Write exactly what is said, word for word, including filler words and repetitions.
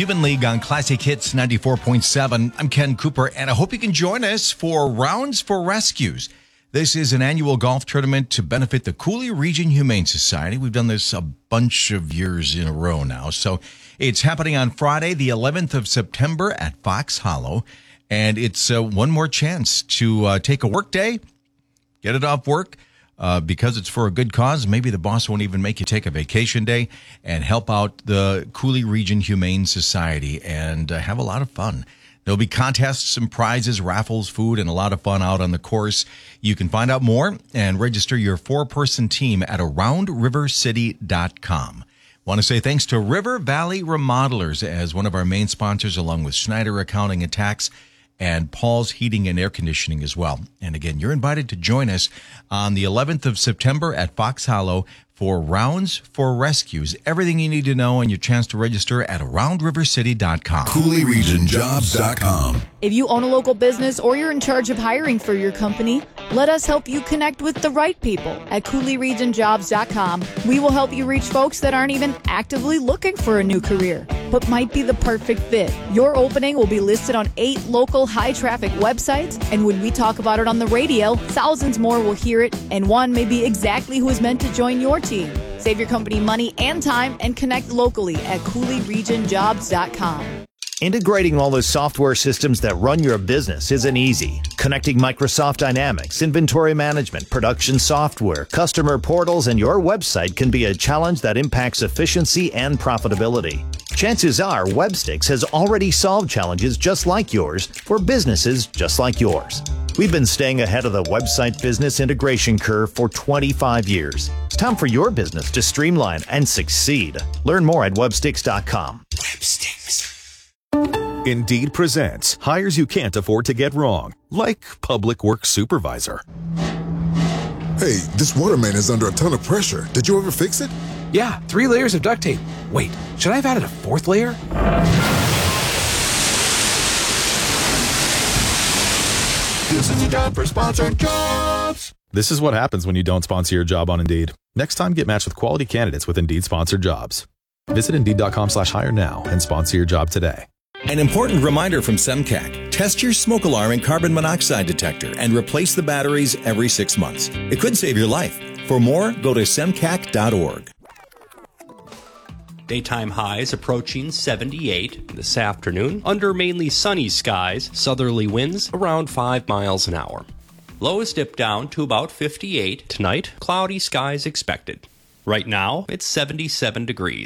Cuban League on Classic Hits ninety-four point seven. I'm Ken Cooper, and I hope you can join us for Rounds for Rescues. This is an annual golf tournament to benefit the Cooley Region Humane Society. We've done this a bunch of years in a row now. So it's happening on Friday, the eleventh of September at Fox Hollow. And it's uh, one more chance to uh, take a work day, get it off work, uh, because it's for a good cause. Maybe the boss won't even make you take a vacation day, and help out the Cooley Region Humane Society and uh, have a lot of fun. There'll be contests and prizes, raffles, food, and a lot of fun out on the course. You can find out more and register your four-person team at around river city dot com. Want to say thanks to River Valley Remodelers as one of our main sponsors, along with Schneider Accounting and Tax and Paul's Heating and Air Conditioning as well. And again, you're invited to join us on the eleventh of September at Fox Hollow for Rounds for Rescues. Everything you need to know and your chance to register at around river city dot com. Cooley Region Jobs dot com. If you own a local business or you're in charge of hiring for your company, let us help you connect with the right people at Cooley Region Jobs dot com. We will help you reach folks that aren't even actively looking for a new career, but might be the perfect fit. Your opening will be listed on eight local high-traffic websites, and when we talk about it on the radio, thousands more will hear it, and one may be exactly who is meant to join your team. Save your company money and time and connect locally at Cooley Region Jobs dot com. Integrating all the software systems that run your business isn't easy. Connecting Microsoft Dynamics, inventory management, production software, customer portals, and your website can be a challenge that impacts efficiency and profitability. Chances are Webstix has already solved challenges just like yours for businesses just like yours. We've been staying ahead of the website business integration curve for twenty-five years. It's time for your business to streamline and succeed. Learn more at webstix dot com. Webstix. Indeed presents hires you can't afford to get wrong, like public works supervisor. Hey, this water main is under a ton of pressure. Did you ever fix it? Yeah, three layers of duct tape. Wait, should I have added a fourth layer? This is your job for Sponsored Jobs. This is what happens when you don't sponsor your job on Indeed. Next time, get matched with quality candidates with Indeed sponsored jobs. Visit Indeed dot com slash hire now and sponsor your job today. An important reminder from SEMCAC. Test your smoke alarm and carbon monoxide detector and replace the batteries every six months. It could save your life. For more, go to semcac dot org. Daytime highs approaching seventy-eight this afternoon under mainly sunny skies, southerly winds around five miles an hour. Lows dip down to about fifty-eight. Tonight, cloudy skies expected. Right now, it's seventy-seven degrees.